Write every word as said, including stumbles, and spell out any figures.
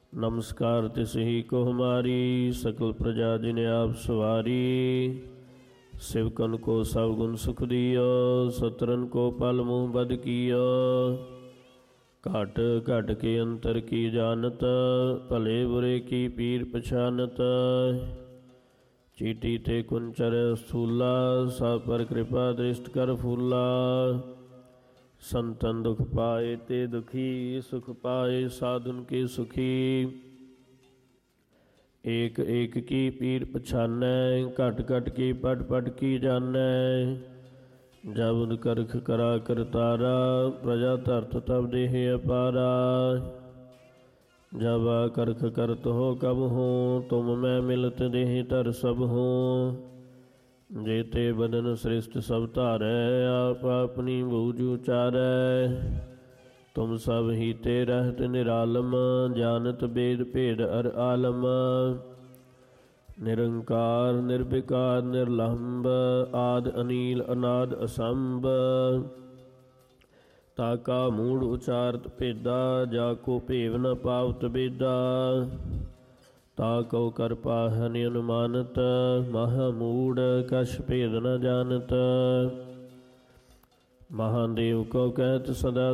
नमस्कार तिसही को हमारी, सकल प्रजा जिने आप सवारी। सिवकन को सब गुण सुख दियो, सतरन को पल मुँह बद कियो। घट घट के अंतर की जानत, भले बुरे की पीर पछानत। चीटी ते कुंचर स्थूला, सब पर कृपा दृष्ट कर फूला। संतन दुख पाए ते दुखी, सुख पाए साधुन के सुखी। एक एक की पीर पछानै, घट घट की पट पट की जानै। जब करख करा करतारा, प्रजा धरत तब देह अपारा। जब करख करत हो कब हो, तुम मैं मिलत देह धर सब हो। जेते बदन श्रेष्ठ सब धारै, आप अपनी बूझ उचारै। तुम सब ही ते रहत निरालम, जानत बेद भेद अर आलम। निरंकार निर्विकार निर्लंब, आद अनील अनाद असंभ। ताका मूढ़ उचारत भेदा, जाको भेव न पावत बेदा। ताको कर पाहन अनुमानत, महामूढ़ कछ भेद न जानत। महादेव को कहत सदा